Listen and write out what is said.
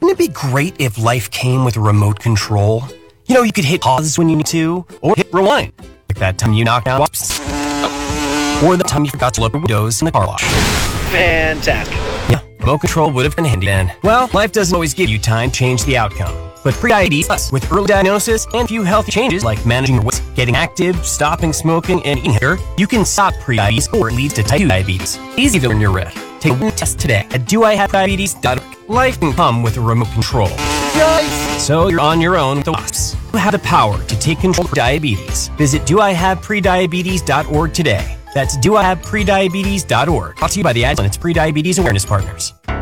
Wouldn't it be great if life came with a remote control? You know, you could hit pause when you need to, or hit rewind. Like that time you knocked out wasps. Or the time you forgot to look at windows in the car wash. Fantastic. Yeah, remote control would have been handy then. Well, life doesn't always give you time to change the outcome. But pre-diabetes does. With early diagnosis and a few healthy changes like managing your weight, getting active, stopping smoking, and eating healthier, you can stop pre-diabetes before it leads to type 2 diabetes. Easy to learn your ready. Take a test today at doihavediabetes.org. Life can come with a remote control. Nice. So you're on your own with the wasps. You have the power to take control of diabetes. Visit doihaveprediabetes.org today. That's doihaveprediabetes.org. Brought to you by the Ad and its Prediabetes Awareness Partners.